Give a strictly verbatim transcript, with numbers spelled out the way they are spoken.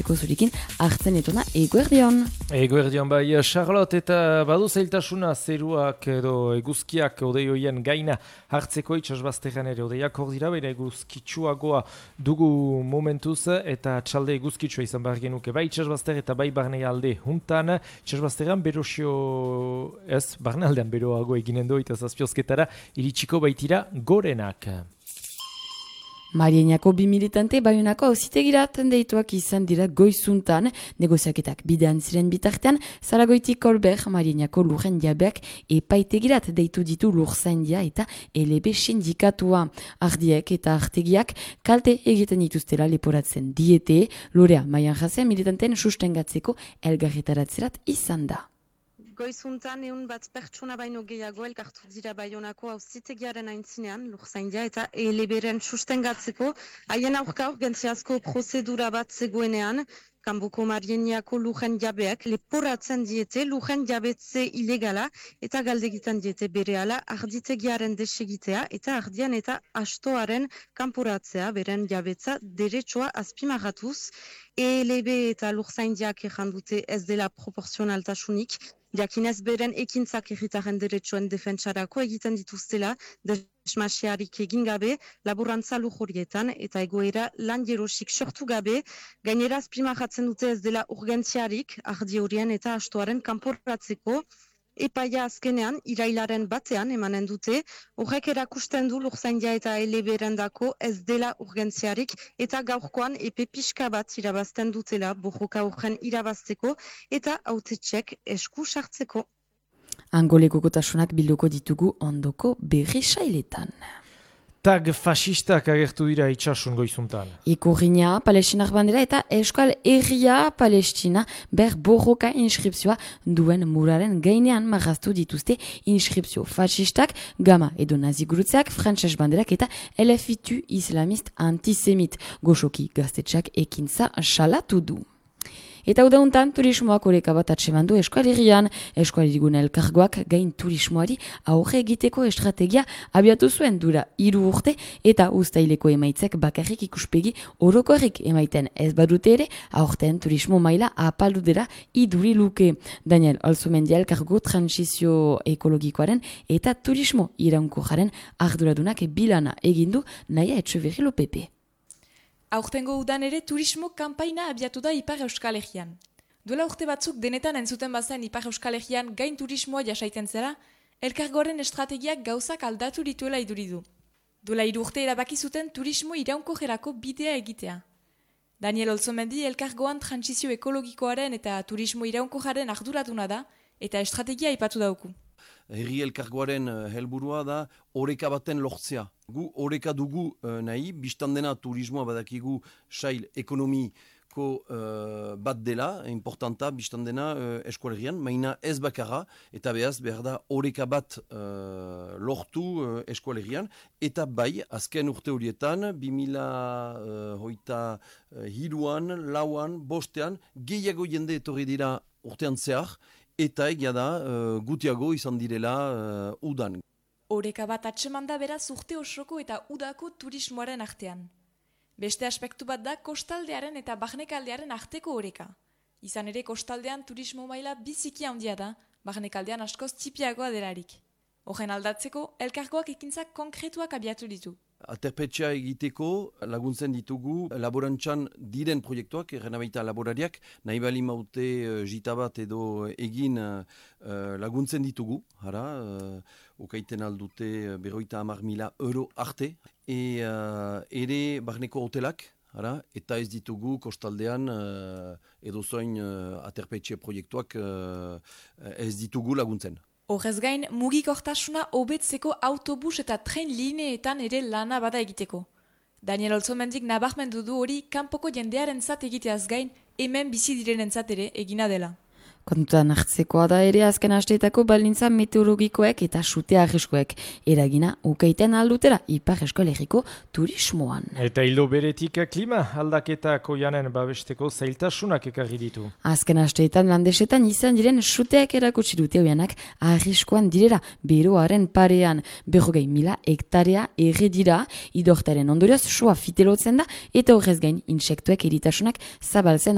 egiteko zurekin hartzen etona eguerdion. Eguerdion bai, Charlotte, eta badu zailtasuna zeruak edo eguzkiak odei hoien gaina hartzeko itxasbazterran ere odeiak hor dira, baina eguzkitsuagoa dugu momentuz eta txalde eguzkitsua izan behar genuke bai itxasbazter eta bai barne alde juntan. Itxasbazterran berosio ez, barne aldean beroago eginen du eta zazpiozketara iritsiko baitira gorenak. Marienako bi militante Baionako auzitegirat deituak izan dira goizuntan, negoziaketak bidean ziren bitartean, Zaragoiti Kolber Marienako lurren jabeak epaitegirat deitu ditu lurzaindia eta L B sindikatua. Ardiek eta artegiak kalte egiten dituztela leporatzen diete, lorea maian jazea militanteen sustengatzeko elgarretaratzerat izan da. Goizuntan egun bat pertsona baino gehiago elkartu dira Baionako auzitegiaren aintzinean lurzaindia eta L B-ren sustengatzeko haien aurka urgentziazko prozedura bat zegoenean. Kanboko Marieniako lurren jabeak leporatzen diete lurren jabetze ilegala eta galdegiten diete berehala arditegiaren desegitea eta ardian eta astoaren kanporatzea beren jabetza deretsua azpimarratuz. L B eta lurzaindiak errandute ez dela proporzionaltasunik, jakinez beren ekintzak herritarren deretsuen defentsarako egiten dituztela desmasiarik egin gabe laborantza lujorietan eta egoera lan jerosik sortu gabe, gainera azpimarratzen dute ez dela urgentziarik ardi horien eta astoaren kanporatzeko. Epaia azkenean, irailaren batean emanen dute, horrek erakusten du lurzaindia eta L B-rendako ez dela urgentziarik eta gaurkoan epe pixka bat irabazten dutela borroka horren irabazteko eta hautetxek esku sartzeko. Angolekokotasunak bilduko ditugu ondoko berri sailetan. Tag fasistak agertu dira itxasun goizuntan. Ikurriña, Palestinak bandera eta Euskal Herria Palestina ber borroka inskripzioa duen muraren gainean marraztu dituzte inskripzio fasistak, gama edo nazi gurutzeak, frantses banderak eta L F I T U islamist antisemit. Goxoki gaztetxak ekintza salatu du. Eta udauntan turismoak oreka bat atsemandu Euskal Herrian. Euskal Herrigune elkargoak gain turismoari aurre egiteko estrategia abiatu zuen dura hiru urte eta uztaileko emaitzek bakarrik ikuspegi orokorrik emaiten ez badute ere aurten turismo maila apaldu dela iduri luke. Daniel Olzumendia elkargo transizio ekologikoaren eta turismo iraunkorraren arduradunak bilana egindu Naia Etxeberri Lopepe. Aurtengo udan ere turismo kanpaina abiatu da Ipar Euskal Herrian. Duela urte batzuk denetan entzuten bazen Ipar Euskal Herrian gain turismoa jasaiten zela, elkargoaren estrategiak gauzak aldatu dituela iduridu. Duela hiru urte erabaki zuten turismo iraunkorrerako bidea egitea. Daniel Olzomendi elkargoan transizio ekologikoaren eta turismo iraunkorraren arduraduna da eta estrategia aipatu dauku. Herri elkargoaren helburua da oreka baten lortzea. Gu oreka dugu uh, nahi, biztan dena turismoa badakigu sail ekonomiko uh, bat dela, importanta biztan dena uh, Euskal Herrian, maina ez bakarra, eta behaz behar da oreka bat uh, lortu uh, Euskal Herrian, eta bai, azken urte horietan, bi mila hogeita hiruan, lauan, bostean, gehiago jende etorri dira urtean zehar, eta egia da uh, gutiago izan direla uh, udan. Oreka bat atsemanda beraz urte osoko eta udako turismoaren artean. Beste aspektu bat da kostaldearen eta barnekaldearen arteko oreka. Izan ere kostaldean turismo maila biziki handia da, barnekaldean askoz txipiagoa delarik. Horren aldatzeko, elkargoak ekintzak konkretuak abiatu ditu. Aterpetxea egiteko laguntzen ditugu laborantzan diren proiektuak, errena baita laborariak, nahi bali maute uh, jita bat edo egin uh, laguntzen ditugu, hara, uh, ukaiten aldute berroita hamar mila euro arte, e, uh, ere barneko hotelak, hara, eta ez ditugu kostaldean uh, edo zoin uh, aterpetxe proiektuak uh, ez ditugu laguntzen. Horrez gain, mugikortasuna hobetzeko autobus eta tren lineetan ere lana bada egiteko. Daniel Olzomendik nabarmendu du hori kanpoko jendearen zat egiteaz gain, hemen bizi direnen zat ere egina dela. Kontutan hartzekoa da ere azken asteetako baldintza meteorologikoek eta sute arriskuek eragina ukaiten aldutera Ipar Euskal Herriko turismoan. Eta hildo beretik klima aldaketako janen babesteko zailtasunak ekarri ditu. Azken asteetan landesetan izan diren suteak erakutsi dute oianak arriskuan direra beroaren parean berrogei mila hektarea erre dira, idortaren ondorioz soa fitelotzen da eta horrez gain insektuek eritasunak zabaltzen